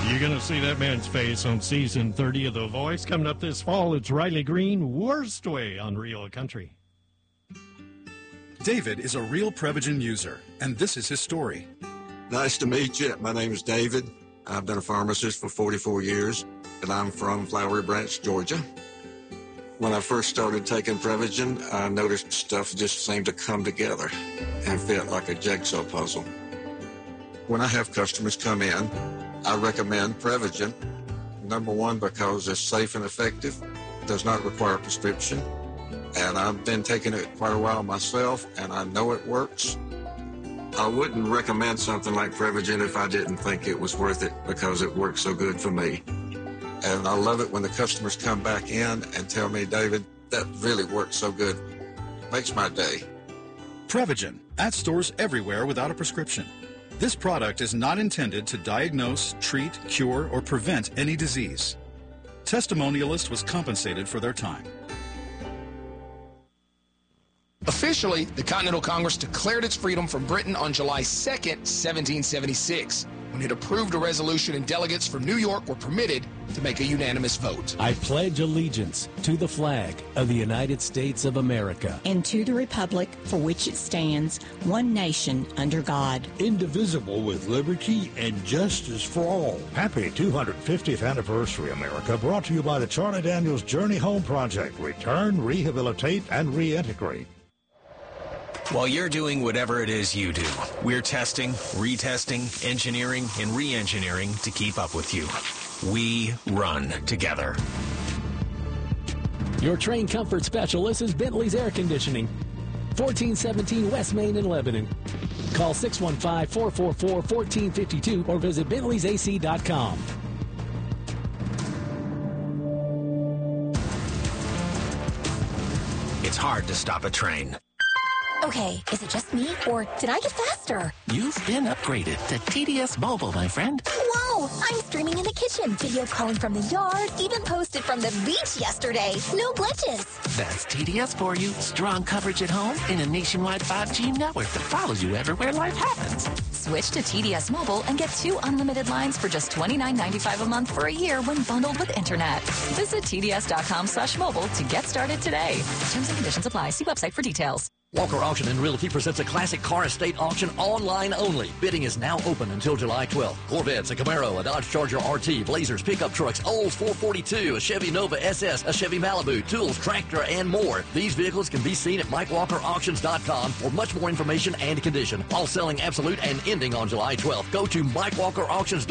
You're going to see that man's face on season 30 of The Voice. Coming up this fall, it's Riley Green, Worst Way on Real Country. David is a real Prevagen user, and this is his story. Nice to meet you. My name is David. I've been a pharmacist for 44 years, and I'm from Flowery Branch, Georgia. When I first started taking Prevagen, I noticed stuff just seemed to come together and fit like a jigsaw puzzle. When I have customers come in, I recommend Prevagen. Number one, because it's safe and effective, does not require a prescription, and I've been taking it quite a while myself, and I know it works. I wouldn't recommend something like Prevagen if I didn't think it was worth it because it works so good for me. And I love it when the customers come back in and tell me, David, that really works so good. Makes my day. Prevagen, at stores everywhere without a prescription. This product is not intended to diagnose, treat, cure, or prevent any disease. Testimonialist was compensated for their time. Officially, the Continental Congress declared its freedom from Britain on July 2nd, 1776, when it approved a resolution and delegates from New York were permitted to make a unanimous vote. I pledge allegiance to the flag of the United States of America and to the republic for which it stands, one nation under God, indivisible with liberty and justice for all. Happy 250th anniversary, America, brought to you by the Charlie Daniels Journey Home Project. Return, rehabilitate, and reintegrate. While you're doing whatever it is you do, we're testing, retesting, engineering, and re-engineering to keep up with you. We run together. Your train comfort specialist is Bentley's Air Conditioning, 1417 West Main in Lebanon. Call 615-444-1452 or visit bentleysac.com. It's hard to stop a train. Okay, is it just me, or did I get faster? You've been upgraded to TDS Mobile, my friend. Whoa! I'm streaming in the kitchen, video calling from the yard, even posted from the beach yesterday. No glitches. That's TDS for you. Strong coverage at home and a nationwide 5G network that follows you everywhere life happens. Switch to TDS Mobile and get 2 unlimited lines for just $29.95 a month for a year when bundled with internet. Visit TDS.com/mobile to get started today. Terms and conditions apply. See website for details. Walker Auction and Realty presents a classic car estate auction online only. Bidding is now open until July 12th. Corvettes, a Camaro, a Dodge Charger RT, Blazers, pickup trucks, Olds 442, a Chevy Nova SS, a Chevy Malibu, tools, tractor, and more. These vehicles can be seen at MikeWalkerAuctions.com for much more information and condition. All selling absolute and ending on July 12th. Go to MikeWalkerAuctions.com